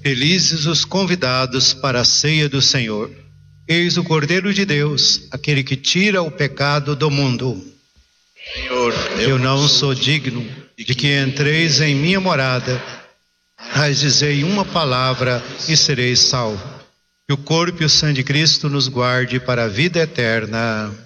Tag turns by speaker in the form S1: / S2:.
S1: Felizes os convidados para a ceia do Senhor. Eis o Cordeiro de Deus, aquele que tira o pecado do mundo.
S2: Senhor,
S1: Eu não sou digno de que entreis em minha morada, mas dizei uma palavra e sereis salvo. Que o corpo e o sangue de Cristo nos guarde para a vida eterna.